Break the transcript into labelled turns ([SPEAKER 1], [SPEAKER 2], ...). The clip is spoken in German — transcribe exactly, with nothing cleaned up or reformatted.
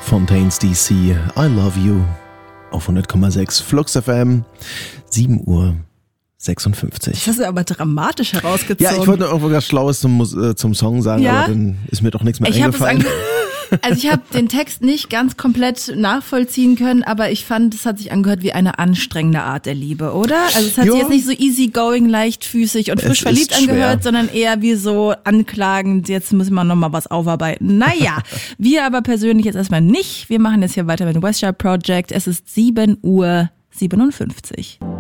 [SPEAKER 1] Fontaines D C, I Love You auf hundert Komma sechs Flux F M, sieben Uhr sechsundfünfzig.
[SPEAKER 2] Das hast du aber dramatisch herausgezogen.
[SPEAKER 1] Ja, ich wollte noch irgendwas Schlaues zum, äh, zum Song sagen,
[SPEAKER 2] ja?
[SPEAKER 1] aber dann ist mir doch nichts mehr
[SPEAKER 2] ich
[SPEAKER 1] eingefallen.
[SPEAKER 2] Also ich habe den Text nicht ganz komplett nachvollziehen können, aber ich fand, es hat sich angehört wie eine anstrengende Art der Liebe, oder? Also es hat
[SPEAKER 1] ja.
[SPEAKER 2] sich jetzt nicht so easygoing, leichtfüßig und frisch
[SPEAKER 1] Es
[SPEAKER 2] verliebt
[SPEAKER 1] ist
[SPEAKER 2] angehört,
[SPEAKER 1] schwer.
[SPEAKER 2] sondern eher wie so anklagend, jetzt müssen wir nochmal was aufarbeiten. Naja, wir aber persönlich jetzt erstmal nicht. Wir machen jetzt hier weiter mit dem Westshire Project. Es ist sieben Uhr siebenundfünfzig.